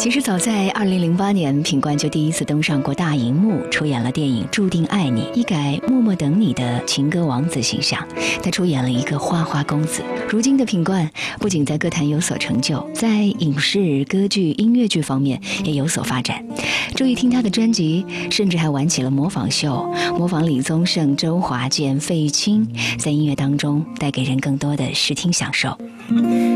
其实早在2008年，品冠就第一次登上过大荧幕，出演了电影《注定爱你》，一改默默等你的情歌王子形象，他出演了一个花花公子。如今的品冠不仅在歌坛有所成就，在影视、歌剧、音乐剧方面也有所发展。注意听他的专辑，甚至还玩起了模仿秀，模仿李宗盛、周华健、费玉清，在音乐当中带给人更多的视听享受。